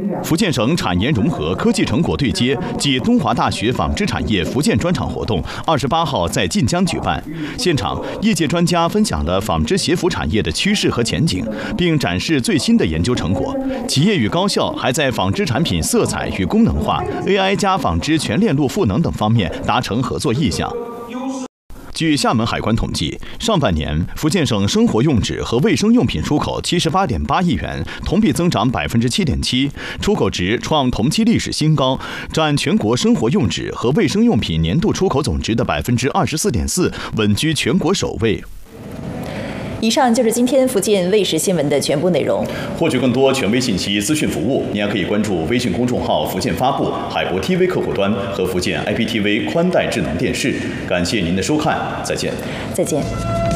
福建省产研融合科技成果对接暨东华大学纺织产业福建专场活动28号在晋江举办。现场，业界专家分享了纺织鞋服产业的趋势和前景，并展示最新的研究成果。企业与高校还在纺织产品色彩与功能化、AI 加纺织全链路赋能等方面达成合作意向。据厦门海关统计，上半年福建省生活用纸和卫生用品出口78.8亿元，同比增长7.7%，出口值创同期历史新高，占全国生活用纸和卫生用品年度出口总值的24.4%，稳居全国首位。 以上就是今天福建卫视新闻的全部内容。 获取更多权威信息、资讯服务，您还可以关注微信公众号“福建发布”、海博 TV 客户端和福建 IPTV 宽带智能电视。感谢您的收看，再见。 再见。